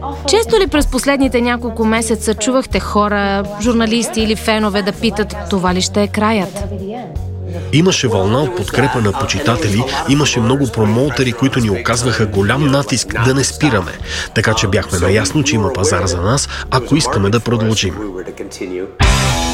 Често ли през последните няколко месеца чувахте хора, журналисти или фенове да питат, това ли ще е краят? Имаше вълна от подкрепа на почитатели, имаше много промоутери, които ни оказваха голям натиск да не спираме. Така че бяхме наясно, че има пазар за нас, ако искаме да продължим.